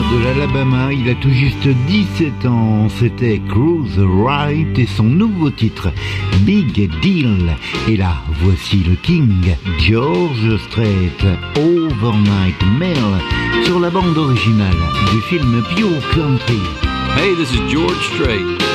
de l'Alabama, il a tout juste 17 ans. C'était Cruise Right et son nouveau titre, Big Deal. Et là, voici le King, George Strait, Overnight Mail, sur la bande originale du film Pure Country. Hey, this is George Strait.